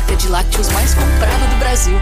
marca de lácteos mais comprada do Brasil.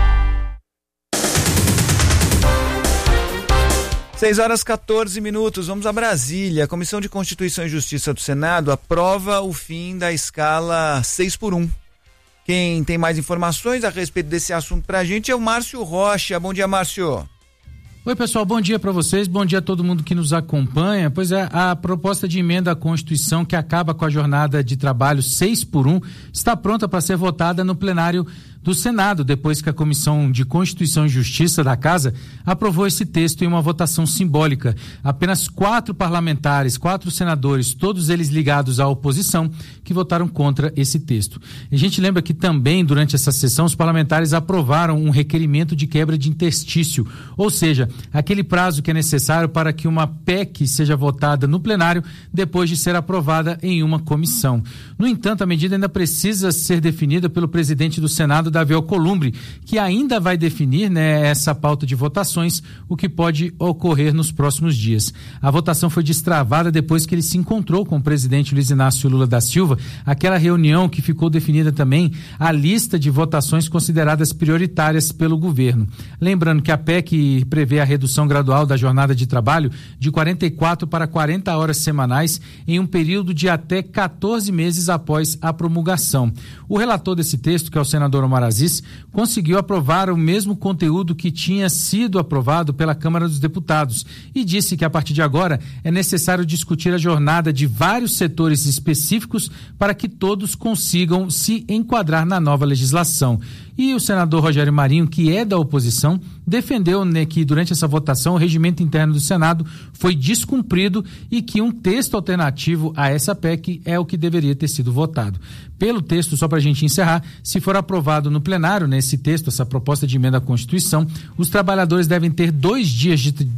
6h14, vamos a Brasília. A Comissão de Constituição e Justiça do Senado aprova o fim da escala 6x1. Quem tem mais informações a respeito desse assunto pra gente é o Márcio Rocha. Bom dia, Márcio. Oi, pessoal, bom dia para vocês, bom dia a todo mundo que nos acompanha. Pois é, a proposta de emenda à Constituição que acaba com a jornada de trabalho 6x1 está pronta para ser votada no plenário do Senado, depois que a Comissão de Constituição e Justiça da Casa aprovou esse texto em uma votação simbólica. Apenas 4 parlamentares, 4 senadores, todos eles ligados à oposição, que votaram contra esse texto. E a gente lembra que também, durante essa sessão, os parlamentares aprovaram um requerimento de quebra de interstício, ou seja, aquele prazo que é necessário para que uma PEC seja votada no plenário depois de ser aprovada em uma comissão. No entanto, a medida ainda precisa ser definida pelo presidente do Senado, Davi Alcolumbre, que ainda vai definir, essa pauta de votações, o que pode ocorrer nos próximos dias. A votação foi destravada depois que ele se encontrou com o presidente Luiz Inácio Lula da Silva, aquela reunião que ficou definida também a lista de votações consideradas prioritárias pelo governo. Lembrando que a PEC prevê a redução gradual da jornada de trabalho de 44 para 40 horas semanais em um período de até 14 meses após a promulgação. O relator desse texto, que é o senador Omar Aziz, conseguiu aprovar o mesmo conteúdo que tinha sido aprovado pela Câmara dos Deputados e disse que a partir de agora é necessário discutir a jornada de vários setores específicos para que todos consigam se enquadrar na nova legislação. E o senador Rogério Marinho, que é da oposição, defendeu que durante essa votação o regimento interno do Senado foi descumprido e que um texto alternativo a essa PEC é o que deveria ter sido votado. Pelo texto, só para a gente encerrar, se for aprovado no plenário, nesse texto, essa proposta de emenda à Constituição, os trabalhadores devem ter 2 dias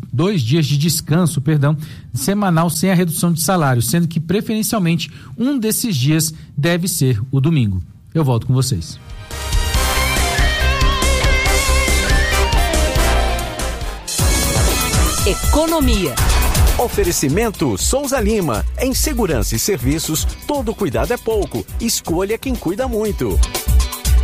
de descanso, semanal sem a redução de salário, sendo que preferencialmente um desses dias deve ser o domingo. Eu volto com vocês. Economia. Oferecimento Souza Lima. Em segurança e serviços, todo cuidado é pouco. Escolha quem cuida muito.